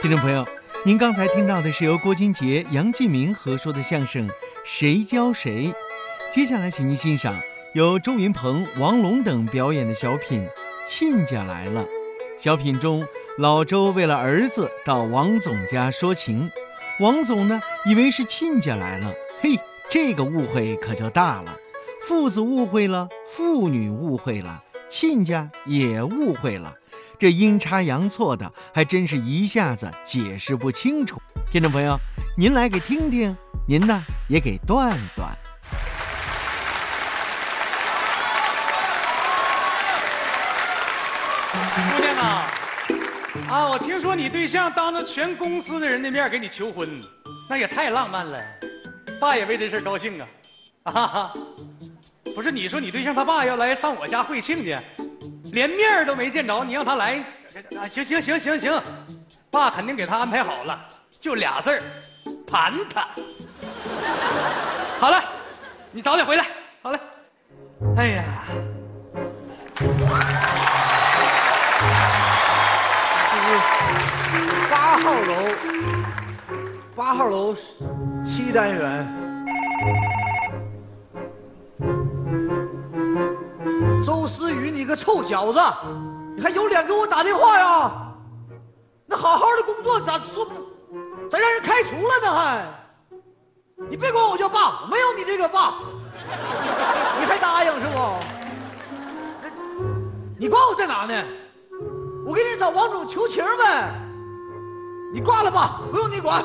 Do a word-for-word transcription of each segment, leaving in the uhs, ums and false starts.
听众朋友，您刚才听到的是由郭金杰、杨继明合说的相声《谁教谁》。接下来，请您欣赏由周云鹏、王龙等表演的小品《亲家来了》。小品中，老周为了儿子到王总家说情，王总呢以为是亲家来了，嘿，这个误会可就大了。父子误会了，父女误会了，亲家也误会了。这阴差阳错的，还真是一下子解释不清楚。听众朋友，您来给听听，您呢也给断断。 姑娘啊，啊，我听说你对象当着全公司的人的面给你求婚，那也太浪漫了，爸也为这事高兴啊！啊哈哈，不是你说你对象他爸要来上我家会庆去，连面都没见着，你让他来，啊，行行行行行，爸肯定给他安排好了，就俩字儿，盘他。好了，你早点回来，好嘞。哎呀。 八号楼，八号楼七单元。周思雨，你个臭小子，你还有脸给我打电话呀？那好好的工作咋说不，咋让人开除了呢？还，你别管我叫爸，没有你这个爸，你还答应是不？你管我在哪呢？我给你找王总求情呗，你挂了吧，不用你管。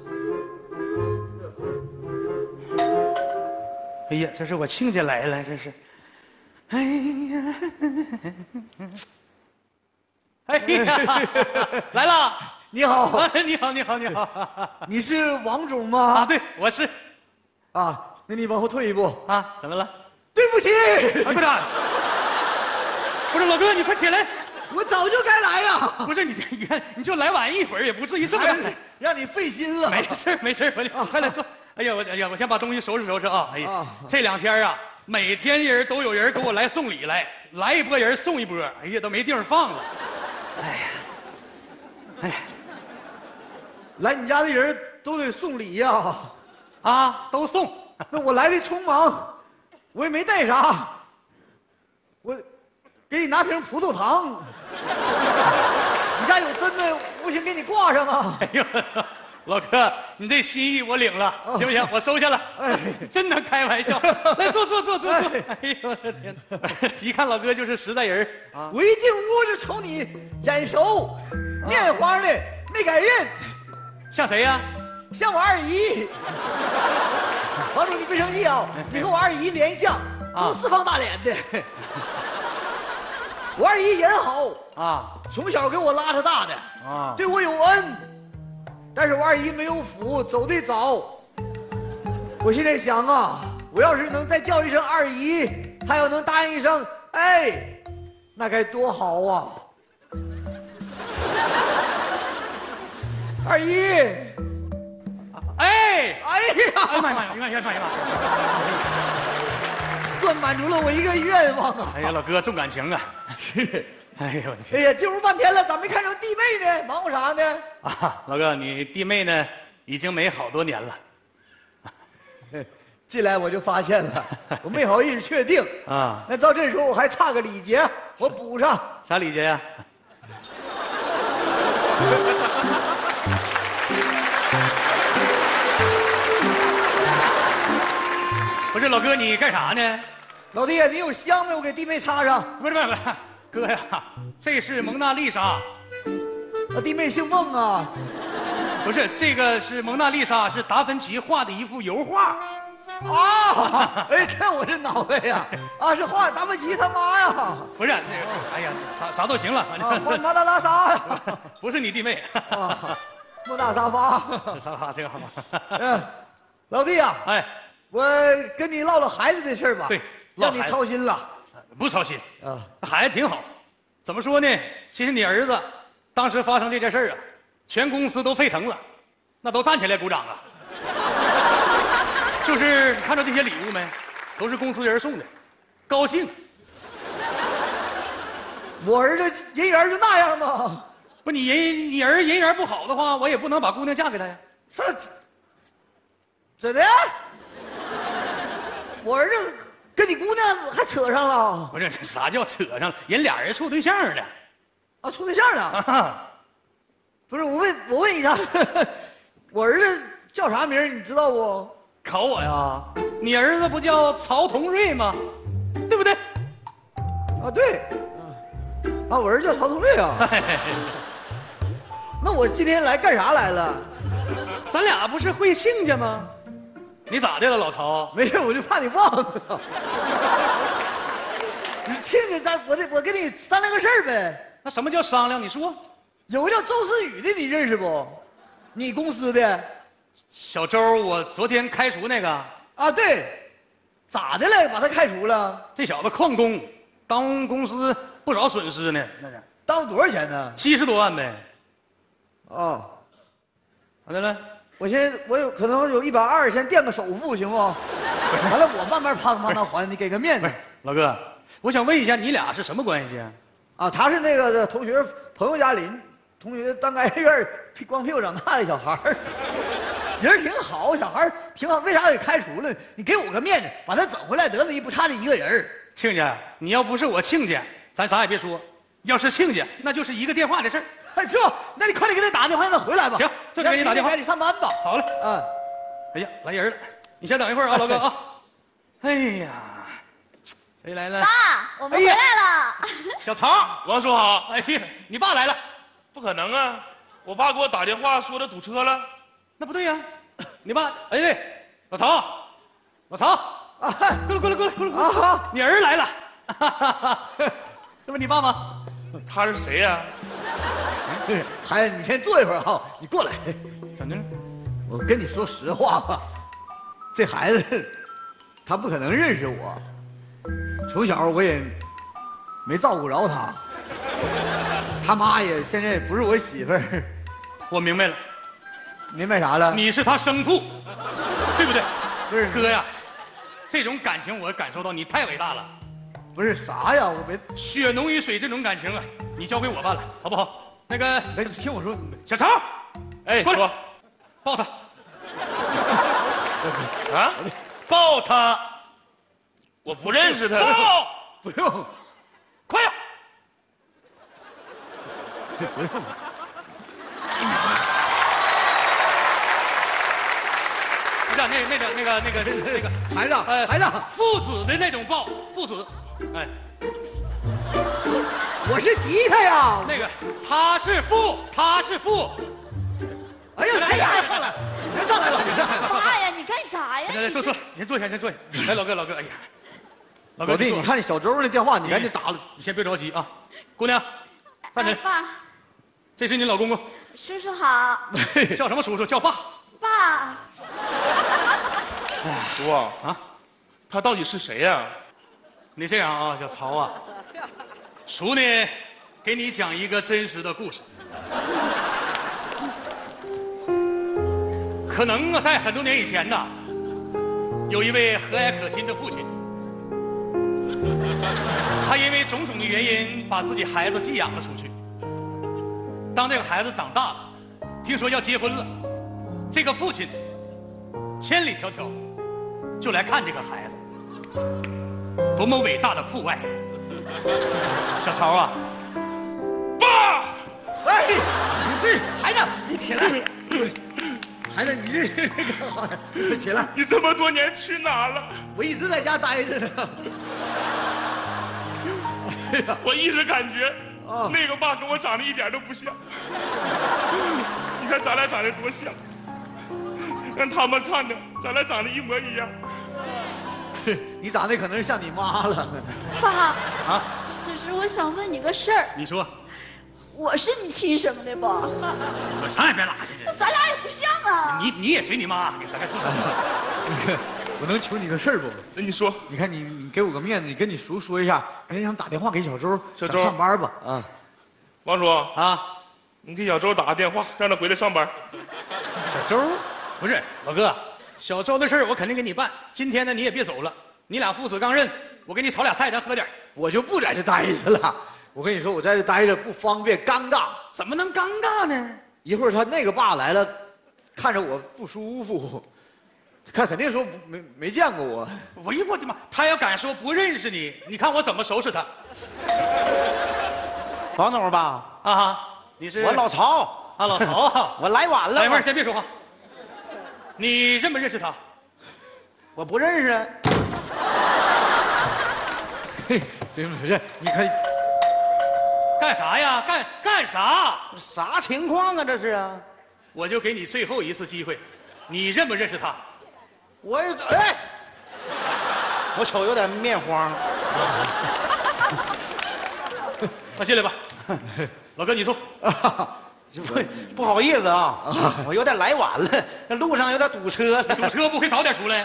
哎呀，这是我亲家来了，这是。哎呀，哎呀，来了！ 你好， 你好，你好，你好。 你是王总吗？ 啊，对，我是。 啊，那你往后退一步。 啊，怎么了？ 对不起。 哎，不是，不是老哥，你快起来。 我早就该来呀！ 不是你这，你看你就来晚一会儿，也不至于这么来， 让你费心了。 没事没事，我快来坐。哎呀，我哎呀，我先把东西收拾收拾啊！哎呀，这两天啊，每天人都有人给我来送礼来，来一波人送一波，哎呀，都没地方放了。哎呀，哎呀， 来你家的人都得送礼呀！ 啊，都送。 那我来的匆忙，我也没带啥，我给你拿瓶葡萄糖。你家有针没？不行，给你挂上啊！ 哎呦，老哥，你这心意我领了，行不行？我收下了。哎，真能开玩笑。来坐坐坐坐坐。哎呦我的天哪！一看老哥就是实在人啊！ 我一进屋就瞅你眼熟，面黄的，没改运。 像谁呀？ 像我二姨。王总，你别生气啊！你和我二姨连相，都四方大脸的。我二姨人好啊，从小给我拉扯大的啊，对我有恩。但是我二姨没有福，走得早。我现在想啊，我要是能再叫一声二姨，她要能答应一声哎，那该多好啊！二姨， 哎， 哎呀， 哎呀妈呀，哎呀妈呀，妈呀！ 算满足了我一个愿望啊！ 哎呀，老哥重感情啊！ 是， 哎呀我的天！ 哎呀，进屋半天了，咋没看着弟妹呢？忙活啥呢？ 啊，老哥，你弟妹呢？已经没好多年了。 进来我就发现了，我没好意思确定啊。那照这说，我还差个礼节，我补上。 啥礼节呀？不是老哥，你干啥呢？ 老弟，你有香没？我给弟妹插上。 不是不是不是，哥呀，这是蒙娜丽莎。 我弟妹姓孟啊。 不是，这个是蒙娜丽莎，是达芬奇画的一幅油画。 啊！哎，这我这脑袋呀！啊，是画达芬奇他妈呀！ 不是，那个，哎呀，啥啥都行了，反正。 画马达拉沙。 不是你弟妹。 莫大沙发。 沙发这个好吗？ 嗯，老弟呀，哎。我跟你唠唠孩子的事吧， 对， 让你操心了。 不操心啊，孩子挺好。怎么说呢？其实你儿子当时发生这件事啊，全公司都沸腾了，那都站起来鼓掌啊。就是你看到这些礼物没？都是公司人送的，高兴。 我儿子人缘就那样吗？ 不，你人你儿人缘不好的话，我也不能把姑娘嫁给他呀。 这怎的？我儿子跟你姑娘还扯上了？ 不是，啥叫扯上了？人俩人处对象呢。 啊，处对象呢？啊、不是，我问我问一下，我儿子叫啥名你知道不？ 考我呀？你儿子不叫曹同瑞吗？对不对？ 啊，对。啊，我儿子叫曹同瑞啊。那我今天来干啥来了？ 咱俩不是会亲家吗？你咋的了，老曹？ 没事，我就怕你忘了。你亲家，咱我得我跟你商量个事儿呗。 那什么叫商量？你说。 有个叫周思雨的，你认识不？你公司的。 小周，我昨天开除那个。 啊，对。咋的了？把他开除了？ 这小子旷工，耽误公司不少损失呢。那是。 耽误多少钱呢？ 七十多万呗。 哦。 咋的了？ 我先，我有可能有一百二，先垫个首付，行不？完了，我慢慢啪啪啪还，你给个面子。 老哥，我想问一下，你俩是什么关系啊？ 啊，他是那个同学朋友家邻同学，单该院光屁股长大的小孩儿，人挺好，小孩挺好，为啥给开除了？你给我个面子，把他整回来得了，你不差这一个人。 亲家，你要不是我亲家，咱啥也别说；要是亲家，那就是一个电话的事儿。 这，那你快点给他打电话，让他回来吧。 行，这就给你打电话。 赶紧上班吧。 好嘞。 嗯。 哎呀，来人了，你先等一会儿啊，老哥啊。哎呀，谁来了？ 爸，我们回来了。 小曹， 王叔好。 哎呀，你爸来了。 不可能啊！我爸给我打电话说他堵车了。 那不对呀，你爸，哎对，老曹，老曹，啊，过来过来过来过来过来，啊，你儿来了。这不你爸吗？ 他是谁呀？ 孩子，你先坐一会儿啊，你过来。 怎么了？ 我跟你说实话吧，这孩子他不可能认识我，从小我也没照顾着他，他妈也现在也不是我媳妇儿。 我明白了， 明白啥了？ 你是他生父，对不对？ 不是哥呀，这种感情我感受到，你太伟大了。 不是啥呀，我没血浓于水这种感情啊，你交给我办了，好不好？那个， 哎，你听我说， 小曹， 哎， 过来，抱他。啊，抱他。 我不认识他。 抱， 不用， 快呀！ 不用。 那那那个那个那个那个孩子，呃，孩子， 父子的那种抱，父子，哎， 我是吉他呀。 那个他是父，他是父。 哎呀，哎呀，上来，别上来了，别上来了。 爸呀，你干啥呀？ 来来，坐坐，你先坐下，先坐下。来，老哥，老哥，哎呀， 老哥，弟，你看小周那电话，你赶紧打了。 你先别着急啊，姑娘，站起来。 爸， 这是你老公公。 叔叔好。 叫什么叔叔？叫爸。 爸。 叔啊，啊，他到底是谁呀？ 你这样啊，小曹啊，叔呢，给你讲一个真实的故事。可能啊，在很多年以前呢，有一位和蔼可亲的父亲，他因为种种的原因，把自己孩子寄养了出去。当这个孩子长大了，听说要结婚了，这个父亲千里迢迢就来看这个孩子，多么伟大的父爱！小曹啊， 爸， 哎，对，孩子，你起来。孩子，你这干啥呀？起来！ 你这么多年去哪了？ 我一直在家待着呢。哎呀， 我一直感觉啊， 那个爸跟我长得一点都不像。你看咱俩长得多像，让他们看的，咱俩长得一模一样。 你长得可能是像你妈了。 爸啊， 其实我想问你个事儿。 你说。 我是你亲生的不？ 我啥也别拉去。 咱俩也不像啊。 你你也随你妈，你大概做到。 我能求你个事儿不？ 你说。 你看你你给我个面子，你跟你叔说一下，赶紧想打电话给小周， 小周上班吧。啊， 王叔啊， 你给小周打个电话，让他回来上班。 小周，不是老哥，小周的事儿我肯定给你办。今天呢，你也别走了，你俩父子刚认，我给你炒俩菜，咱喝点。 我就不在这待着了。 我跟你说，我在这待着不方便，尴尬。 怎么能尴尬呢？ 一会儿他那个爸来了，看着我不舒服，看肯定说没没见过我。 我一我的妈，他要敢说不认识你，你看我怎么收拾他？ 王总吧？ 啊哈，你是我老曹啊，老曹啊， 我来晚了。 小妹儿，先别说话。你认不认识他？ 我不认识。 嘿，怎么回事？你看， 干啥呀？干干啥？ 啥情况啊？这是啊！ 我就给你最后一次机会，你认不认识他？ 我哎，我瞅有点面慌。 那进来吧，老哥，你说。 不不好意思啊，我有点来晚了，那路上有点堵车了。 堵车不会早点出来？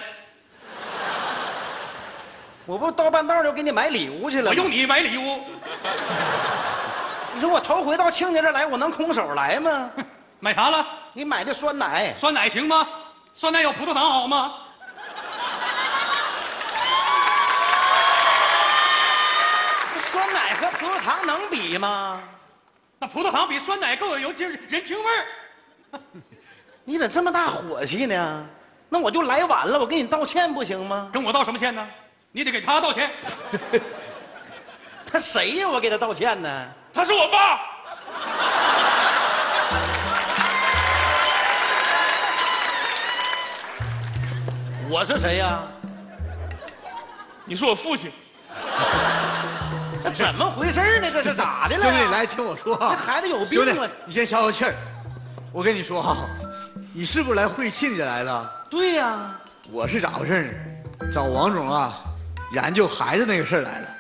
我不到半道就给你买礼物去了。 我用你买礼物？ 你说我头回到亲家这儿来，我能空手来吗？ 买啥了？ 你买的酸奶。 酸奶行吗？酸奶有葡萄糖好吗？ 酸奶和葡萄糖能比吗？ 那葡萄糖比酸奶更有人人情味儿。 你咋这么大火气呢？那我就来晚了，我给你道歉不行吗？ 跟我道什么歉呢？你得给他道歉。 他谁呀？我给他道歉呢？ 他是我爸。 我是谁呀？ 你是我父亲。 这怎么回事呢？这是咋的了？ 兄弟，来听我说啊， 这孩子有病兄弟啊！ 你先消消气儿。我跟你说哈，你是不是来会亲家来了？ 对呀， 我是咋回事呢？找王总啊，研究孩子那个事儿来了。